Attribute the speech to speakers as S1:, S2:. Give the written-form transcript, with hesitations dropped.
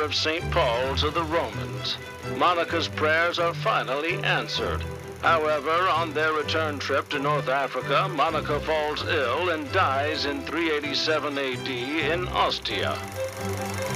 S1: of St. Paul to the Romans. Monica's prayers are finally answered. However, on their return trip to North Africa, Monica falls ill and dies in 387 AD in Ostia.